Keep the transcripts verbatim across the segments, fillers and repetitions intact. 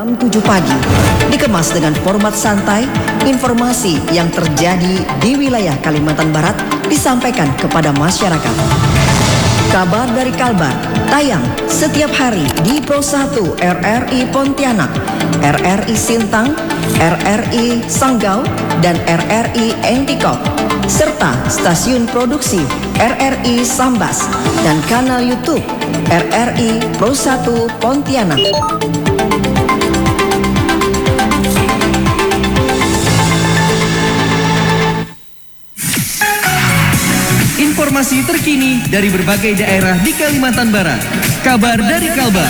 jam tujuh pagi. Dikemas dengan format santai, informasi yang terjadi di wilayah Kalimantan Barat disampaikan kepada masyarakat. Kabar dari Kalbar tayang setiap hari di Pro satu R R I Pontianak, R R I Sintang, R R I Sanggau, dan R R I Entikop, serta stasiun produksi R R I Sambas dan kanal YouTube R R I Pro satu Pontianak. Informasi terkini dari berbagai daerah di Kalimantan Barat. Kabar dari Kalbar.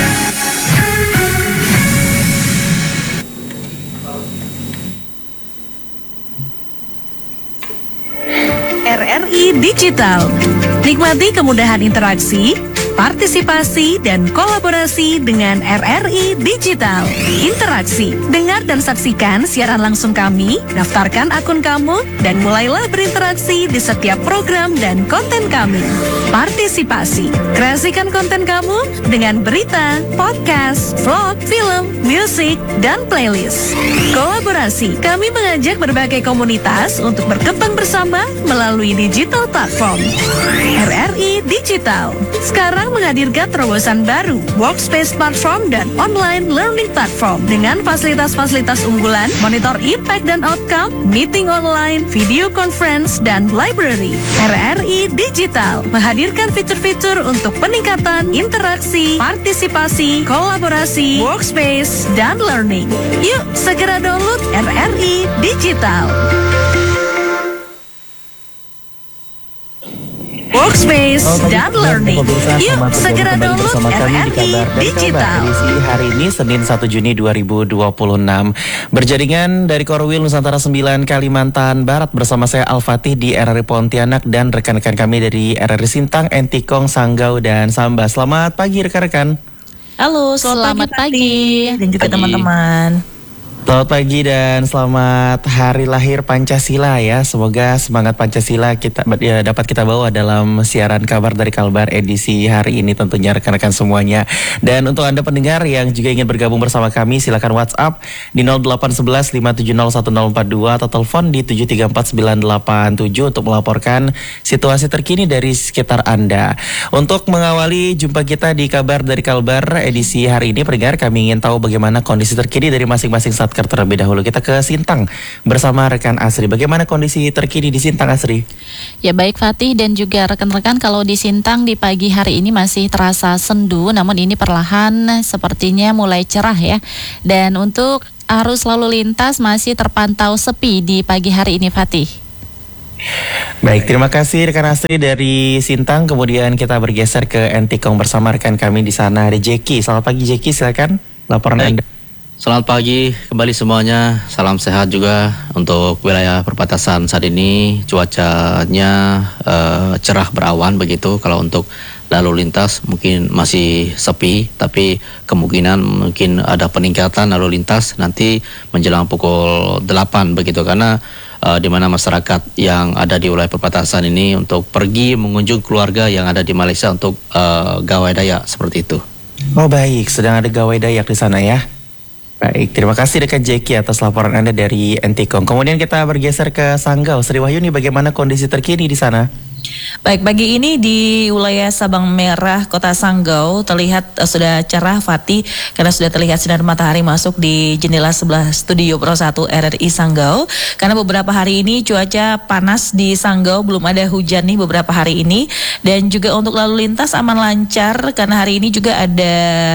R R I Digital. Nikmati kemudahan interaksi, partisipasi, dan kolaborasi dengan R R I Digital. Interaksi, dengar dan saksikan siaran langsung kami, daftarkan akun kamu, dan mulailah berinteraksi di setiap program dan konten kami. Partisipasi, kreasikan konten kamu dengan berita, podcast, vlog, film, musik, dan playlist. Kolaborasi, kami mengajak berbagai komunitas untuk berkembang bersama melalui digital platform. R R I Digital sekarang menghadirkan terobosan baru, workspace platform dan online learning platform dengan fasilitas-fasilitas unggulan, monitor impact dan outcome, meeting online, video conference, dan library. R R I Digital menghadirkan fitur-fitur untuk peningkatan interaksi, partisipasi, kolaborasi, workspace, dan learning. Yuk segera download R R I Digital. Workspace oh, dan learning. Yuk segera download R R I Digital. Edisi hari ini Senin satu Juni dua ribu dua puluh enam. Berjaringan dari Korwil Nusantara sembilan Kalimantan Barat bersama saya Al-Fatih di R R I Pontianak dan rekan-rekan kami dari R R I Sintang, Entikong, Sanggau, dan Sambas. Selamat pagi rekan-rekan. Halo, selamat, selamat pagi, pagi dan juga teman-teman. Selamat pagi dan selamat hari lahir Pancasila ya. Semoga semangat Pancasila kita ya, dapat kita bawa dalam siaran kabar dari Kalbar edisi hari ini tentunya rekan-rekan semuanya. Dan untuk Anda pendengar yang juga ingin bergabung bersama kami, silakan WhatsApp di nol delapan satu satu lima tujuh nol satu nol empat dua atau telepon di tujuh tiga empat sembilan delapan tujuh untuk melaporkan situasi terkini dari sekitar Anda. Untuk mengawali jumpa kita di kabar dari Kalbar edisi hari ini, pendengar, kami ingin tahu bagaimana kondisi terkini dari masing-masing satker. Terlebih dahulu kita ke Sintang bersama rekan Asri. Bagaimana kondisi terkini di Sintang, Asri? Ya baik Fatih dan juga rekan-rekan, kalau di Sintang di pagi hari ini masih terasa sendu, namun ini perlahan sepertinya mulai cerah ya. Dan untuk arus lalu lintas masih terpantau sepi di pagi hari ini, Fatih. Baik, terima kasih rekan Asri dari Sintang. Kemudian kita bergeser ke Entikong bersama rekan kami di sana, ada Jeki. Selamat pagi Jeki, silakan laporan Anda. Selamat pagi kembali semuanya, salam sehat juga untuk wilayah perbatasan saat ini. Cuacanya uh, cerah berawan begitu. Kalau untuk lalu lintas mungkin masih sepi, tapi kemungkinan mungkin ada peningkatan lalu lintas nanti menjelang pukul delapan begitu, karena uh, di mana masyarakat yang ada di wilayah perbatasan ini untuk pergi mengunjung keluarga yang ada di Malaysia untuk uh, gawai Dayak seperti itu. Oh baik, sedang ada gawai Dayak di sana ya. Baik, terima kasih rekan Jeki atas laporan Anda dari Entikong. Kemudian kita bergeser ke Sanggau. Sri Wahyuni, bagaimana kondisi terkini di sana? Baik, pagi ini di wilayah Sabang Merah, Kota Sanggau terlihat uh, sudah cerah, Fatih, karena sudah terlihat sinar matahari masuk di jendela sebelah studio Pro satu R R I Sanggau. Karena beberapa hari ini cuaca panas di Sanggau, belum ada hujan nih beberapa hari ini. Dan juga untuk lalu lintas aman lancar, karena hari ini juga ada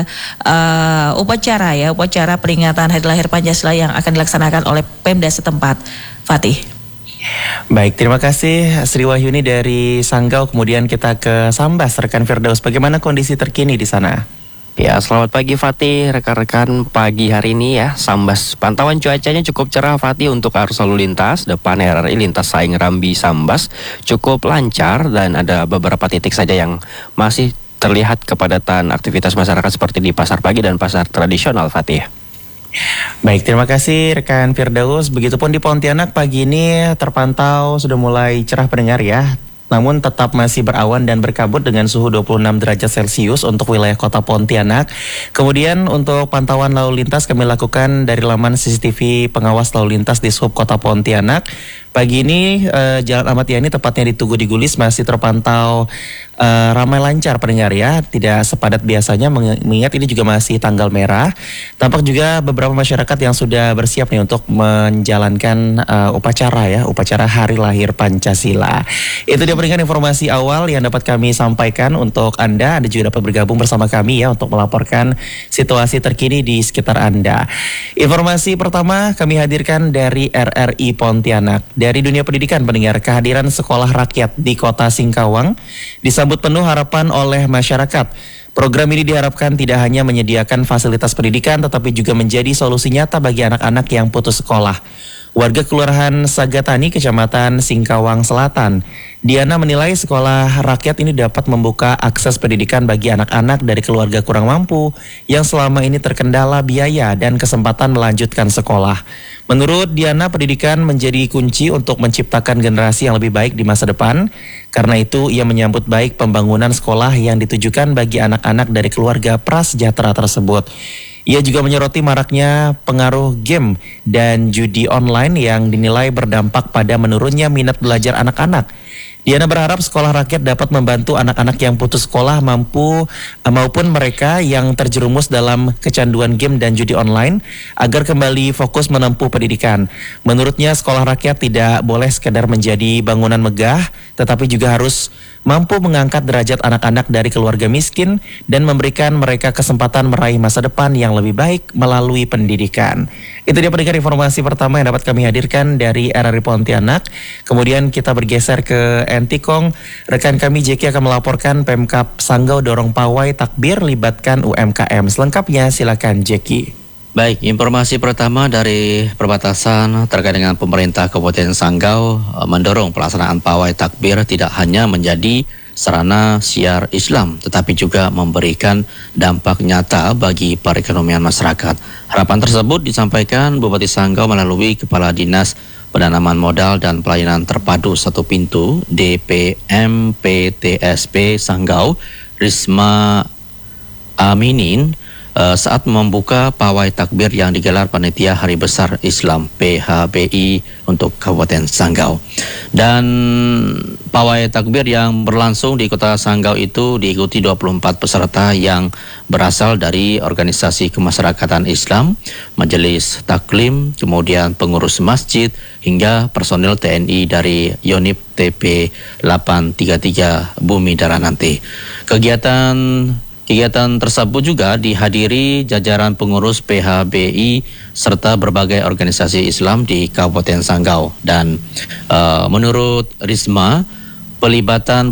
uh, upacara ya, upacara peringatan Hari Lahir Pancasila yang akan dilaksanakan oleh Pemda setempat, Fatih. Baik, terima kasih Sri Wahyuni dari Sanggau. Kemudian kita ke Sambas, rekan Firdaus. Bagaimana kondisi terkini di sana? Ya, selamat pagi Fatih, rekan-rekan. Pagi hari ini ya, Sambas pantauan cuacanya cukup cerah Fatih. Untuk arus lalu lintas depan R R I lintas Saing Rambi Sambas cukup lancar, dan ada beberapa titik saja yang masih terlihat kepadatan aktivitas masyarakat seperti di pasar pagi dan pasar tradisional, Fatih. Baik, terima kasih rekan Firdaus. Begitupun di Pontianak pagi ini terpantau sudah mulai cerah pendengar ya. namun tetap masih berawan dan berkabut dengan suhu dua puluh enam derajat Celcius untuk wilayah kota Pontianak. Kemudian untuk pantauan lalu lintas kami lakukan dari laman C C T V pengawas lalu lintas di Sub Kota Pontianak. Pagi ini uh, Jalan Ahmad Yani tepatnya di Tugu di Gulis masih terpantau uh, ramai lancar pendengar ya, tidak sepadat biasanya mengingat ini juga masih tanggal merah. Tampak juga beberapa masyarakat yang sudah bersiap nih untuk menjalankan uh, upacara ya, upacara Hari Lahir Pancasila. Itu dia pendengar informasi awal yang dapat kami sampaikan untuk Anda. Anda juga dapat bergabung bersama kami ya untuk melaporkan situasi terkini di sekitar Anda. Informasi pertama kami hadirkan dari R R I Pontianak. Dari dunia pendidikan pendengar, kehadiran sekolah rakyat di kota Singkawang disambut penuh harapan oleh masyarakat. Program ini diharapkan tidak hanya menyediakan fasilitas pendidikan tetapi juga menjadi solusi nyata bagi anak-anak yang putus sekolah. Warga Kelurahan Sagatani, Kecamatan Singkawang Selatan, Diana menilai sekolah rakyat ini dapat membuka akses pendidikan bagi anak-anak dari keluarga kurang mampu yang selama ini terkendala biaya dan kesempatan melanjutkan sekolah. Menurut Diana, pendidikan menjadi kunci untuk menciptakan generasi yang lebih baik di masa depan. Karena itu, ia menyambut baik pembangunan sekolah yang ditujukan bagi anak-anak dari keluarga prasejahtera tersebut. Ia juga menyoroti maraknya pengaruh game dan judi online yang dinilai berdampak pada menurunnya minat belajar anak-anak. Diana berharap sekolah rakyat dapat membantu anak-anak yang putus sekolah mampu maupun mereka yang terjerumus dalam kecanduan game dan judi online agar kembali fokus menempuh pendidikan. Menurutnya sekolah rakyat tidak boleh sekadar menjadi bangunan megah, tetapi juga harus mampu mengangkat derajat anak-anak dari keluarga miskin dan memberikan mereka kesempatan meraih masa depan yang lebih baik melalui pendidikan. Itu dia pendengar informasi pertama yang dapat kami hadirkan dari R R I Pontianak. Kemudian kita bergeser ke Entikong. Rekan kami Jeki akan melaporkan Pemkab Sanggau dorong pawai takbir libatkan U M K M. Selengkapnya silakan Jeki. Baik, informasi pertama dari perbatasan terkait dengan pemerintah Kabupaten Sanggau mendorong pelaksanaan pawai takbir tidak hanya menjadi sarana siar Islam, tetapi juga memberikan dampak nyata bagi perekonomian masyarakat. Harapan tersebut disampaikan Bupati Sanggau melalui Kepala Dinas Penanaman Modal dan Pelayanan Terpadu Satu Pintu D P M P T S P Sanggau, Risma Aminin, Uh, saat membuka pawai takbir yang digelar Panitia Hari Besar Islam P H B I untuk Kabupaten Sanggau. Dan pawai takbir yang berlangsung di Kota Sanggau itu diikuti dua puluh empat peserta yang berasal dari organisasi kemasyarakatan Islam, majelis taklim, kemudian pengurus masjid hingga personil T N I dari Yonif T P delapan tiga tiga Bumi Darah Nanti. Kegiatan Kegiatan tersebut juga dihadiri jajaran pengurus P H B I serta berbagai organisasi Islam di Kabupaten Sanggau. Dan uh, menurut Risma, pelibatan